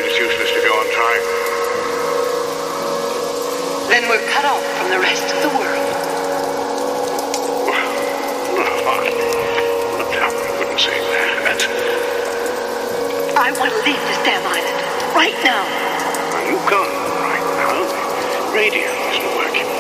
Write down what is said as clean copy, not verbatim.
it's useless to go on trying. Then we're cut off from the rest of the world. Well, no, I wouldn't say that. I want to leave this damn island. Right now. You can't right now. Radio.